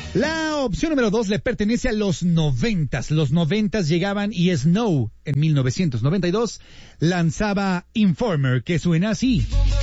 La opción número 2 le pertenece a los 90s. Los 90s llegaban y Snow, en 1992, lanzaba Informer, que suena así.